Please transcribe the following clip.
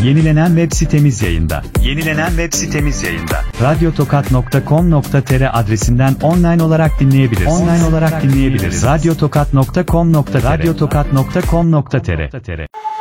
Yenilenen web sitemiz yayında. Radyotokat.com.tr adresinden online olarak dinleyebilirsiniz. Radyotokat.com.tr